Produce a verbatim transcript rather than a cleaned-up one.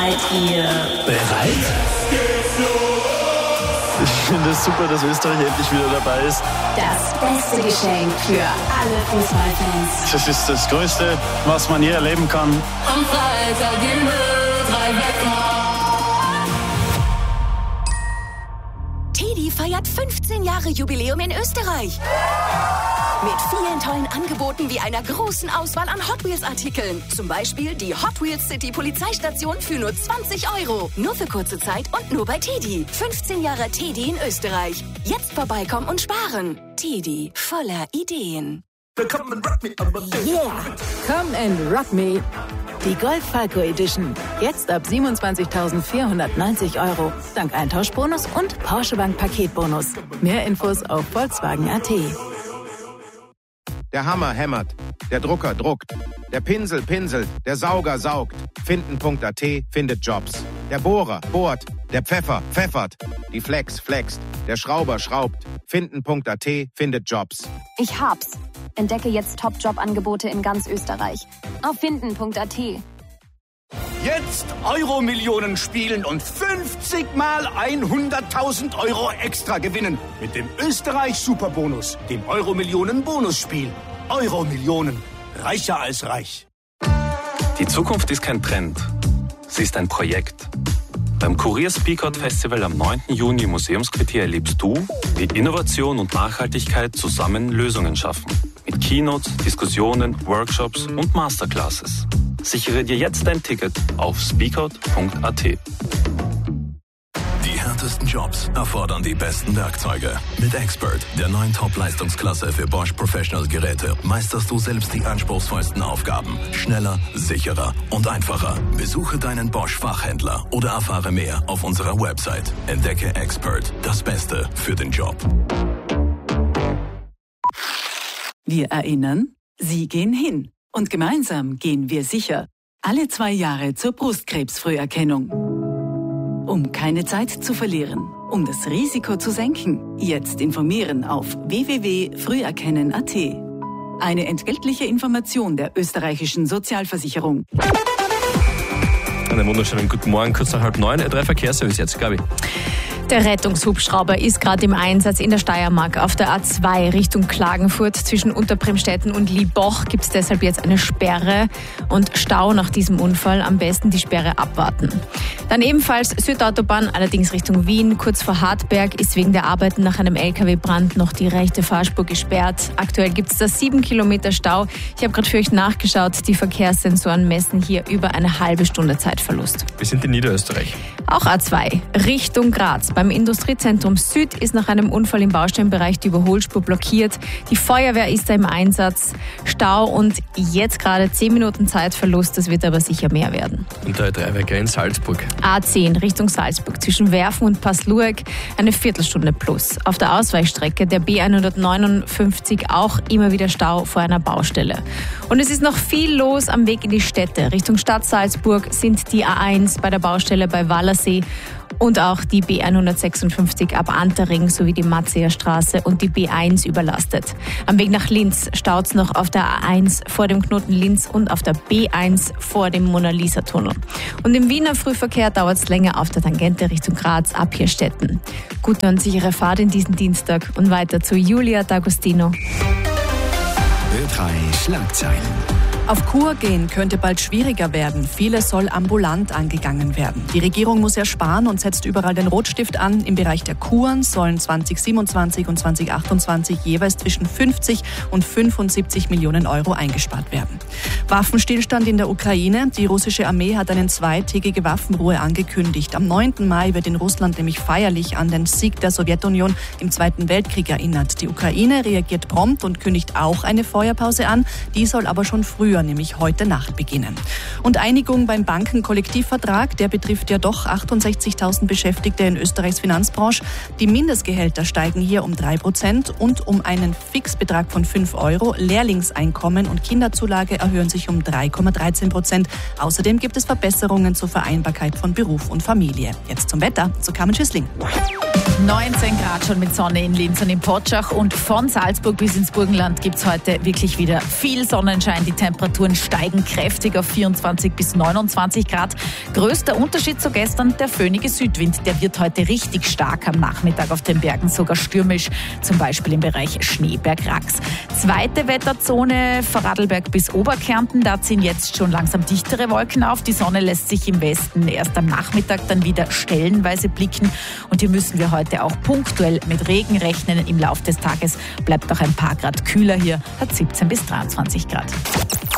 Seid ihr bereit? Ich finde es super, dass Österreich endlich wieder dabei ist. Das beste Geschenk für alle Fußballfans. Das ist das Größte, was man je erleben kann. Am Freitag gehen wir drei Wetter. Teddy feiert fünfzehn Jahre Jubiläum in Österreich. Mit vielen tollen Angeboten wie einer großen Auswahl an Hot Wheels-Artikeln. Zum Beispiel die Hot Wheels City Polizeistation für nur zwanzig Euro. Nur für kurze Zeit und nur bei Teddy. fünfzehn Jahre Teddy in Österreich. Jetzt vorbeikommen und sparen. Teddy, voller Ideen. Yeah, come and rock me. Die Golf Falco Edition. Jetzt ab siebenundzwanzigtausendvierhundertneunzig Euro. Dank Eintauschbonus und Porsche Bank Paketbonus. Mehr Infos auf Volkswagen Punkt at. Der Hammer hämmert, der Drucker druckt, der Pinsel pinselt, der Sauger saugt. Finden Punkt at findet Jobs. Der Bohrer bohrt, der Pfeffer pfeffert, die Flex flext, der Schrauber schraubt. Finden Punkt at findet Jobs. Ich hab's. Entdecke jetzt Top-Job-Angebote in ganz Österreich. Auf finden Punkt at. Jetzt Euro-Millionen spielen und fünfzig mal hunderttausend Euro extra gewinnen. Mit dem Österreich-Superbonus, dem Euro-Millionen-Bonusspiel. Euro-Millionen. Reicher als reich. Die Zukunft ist kein Trend. Sie ist ein Projekt. Beim Kurier Speakout Festival am neunten Juni im Museumsquartier erlebst du, wie Innovation und Nachhaltigkeit zusammen Lösungen schaffen. Mit Keynotes, Diskussionen, Workshops und Masterclasses. Sichere dir jetzt dein Ticket auf speakout Punkt at. Die härtesten Jobs erfordern die besten Werkzeuge. Mit Expert, der neuen Top-Leistungsklasse für Bosch Professional Geräte, meisterst du selbst die anspruchsvollsten Aufgaben. Schneller, sicherer und einfacher. Besuche deinen Bosch-Fachhändler oder erfahre mehr auf unserer Website. Entdecke Expert, das Beste für den Job. Wir erinnern, Sie gehen hin. Und gemeinsam gehen wir sicher. Alle zwei Jahre zur Brustkrebsfrüherkennung. Um keine Zeit zu verlieren, um das Risiko zu senken, jetzt informieren auf w w w punkt früherkennen punkt at. Eine entgeltliche Information der österreichischen Sozialversicherung. Einen wunderschönen guten Morgen, kurz nach halb neun, drei Verkehrsservice jetzt, Gabi. Der Rettungshubschrauber ist gerade im Einsatz in der Steiermark auf der A zwei Richtung Klagenfurt. Zwischen Unterbremstetten und Liebach gibt es deshalb jetzt eine Sperre und Stau nach diesem Unfall. Am besten die Sperre abwarten. Dann ebenfalls Südautobahn, allerdings Richtung Wien. Kurz vor Hartberg ist wegen der Arbeiten nach einem L K W-Brand noch die rechte Fahrspur gesperrt. Aktuell gibt es da sieben Kilometer Stau. Ich habe gerade für euch nachgeschaut. Die Verkehrssensoren messen hier über eine halbe Stunde Zeitverlust. Wir sind in Niederösterreich. Auch A zwei Richtung Graz. Beim Industriezentrum Süd ist nach einem Unfall im Baustellenbereich die Überholspur blockiert. Die Feuerwehr ist da im Einsatz. Stau und jetzt gerade zehn Minuten Zeitverlust. Das wird aber sicher mehr werden. Und der Dreiwerker in Salzburg. A zehn Richtung Salzburg zwischen Werfen und Pasluek eine Viertelstunde plus. Auf der Ausweichstrecke der B hundertneunundfünfzig auch immer wieder Stau vor einer Baustelle. Und es ist noch viel los am Weg in die Städte. Richtung Stadt Salzburg sind die A eins bei der Baustelle bei Wallersee und auch die B hundertsechsundfünfzig ab Antering sowie die Matzeer Straße und die B eins überlastet. Am Weg nach Linz staut's noch auf der A eins vor dem Knoten Linz und auf der B eins vor dem Mona-Lisa-Tunnel. Und im Wiener Frühverkehr dauert's länger auf der Tangente Richtung Graz ab Hirstetten. Gute und sichere Fahrt in diesen Dienstag und weiter zu Julia D'Agostino. Ö drei Schlagzeilen. Auf Kur gehen könnte bald schwieriger werden. Vieles soll ambulant angegangen werden. Die Regierung muss ja sparen und setzt überall den Rotstift an. Im Bereich der Kuren sollen zwanzig siebenundzwanzig und zwanzig achtundzwanzig jeweils zwischen fünfzig und fünfundsiebzig Millionen Euro eingespart werden. Waffenstillstand in der Ukraine. Die russische Armee hat eine zweitägige Waffenruhe angekündigt. Am neunten Mai wird in Russland nämlich feierlich an den Sieg der Sowjetunion im Zweiten Weltkrieg erinnert. Die Ukraine reagiert prompt und kündigt auch eine Feuerpause an. Die soll aber schon früher, nämlich heute Nacht, beginnen. Und Einigung beim Bankenkollektivvertrag, der betrifft ja doch achtundsechzigtausend Beschäftigte in Österreichs Finanzbranche. Die Mindestgehälter steigen hier um drei Prozent und um einen Fixbetrag von fünf Euro. Lehrlingseinkommen und Kinderzulage erhöhen sich um drei Komma dreizehn Prozent. Außerdem gibt es Verbesserungen zur Vereinbarkeit von Beruf und Familie. Jetzt zum Wetter, zu Carmen Schüssling. neunzehn Grad schon mit Sonne in Linz und in Potschach und von Salzburg bis ins Burgenland gibt es heute wirklich wieder viel Sonnenschein. Die Temperatur Temperaturen steigen kräftig auf vierundzwanzig bis neunundzwanzig Grad. Größter Unterschied zu gestern, der föhnige Südwind. Der wird heute richtig stark am Nachmittag auf den Bergen, sogar stürmisch, zum Beispiel im Bereich Schneeberg-Rax. Zweite Wetterzone, Vorarlberg bis Oberkärnten. Da ziehen jetzt schon langsam dichtere Wolken auf. Die Sonne lässt sich im Westen erst am Nachmittag dann wieder stellenweise blicken. Und hier müssen wir heute auch punktuell mit Regen rechnen. Im Laufe des Tages bleibt auch ein paar Grad kühler hier, hat siebzehn bis dreiundzwanzig Grad.